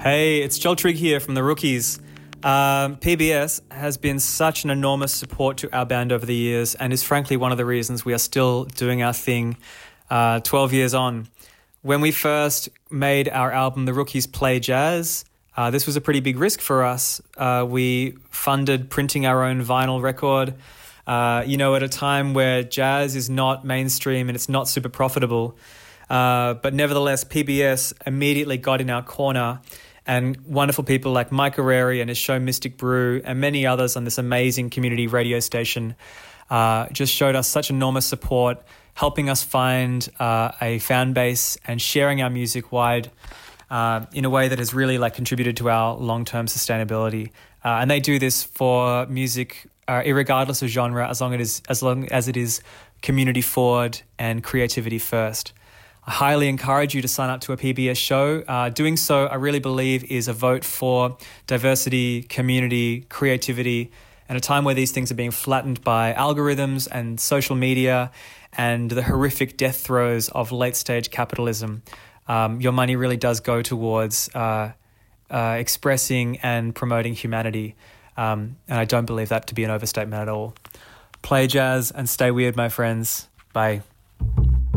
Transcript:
Hey, it's Joel Trigg here from The Rookies. PBS has been such an enormous support to our band over the years and is frankly one of the reasons we are still doing our thing 12 years on. When we first made our album, The Rookies Play Jazz, this was a pretty big risk for us. We funded printing our own vinyl record, at a time where jazz is not mainstream and it's not super profitable. But nevertheless, PBS immediately got in our corner, and wonderful people like Mike Areri and his show Mystic Brew and many others on this amazing community radio station just showed us such enormous support, helping us find a fan base and sharing our music wide in a way that has really contributed to our long-term sustainability. And they do this for music irregardless of genre, as long as it is community forward and creativity first. I highly encourage you to sign up to a PBS show. Doing so, I really believe, is a vote for diversity, community, creativity, and a time where these things are being flattened by algorithms and social media and the horrific death throes of late-stage capitalism. Your money really does go towards expressing and promoting humanity, and I don't believe that to be an overstatement at all. Play jazz and stay weird, my friends. Bye.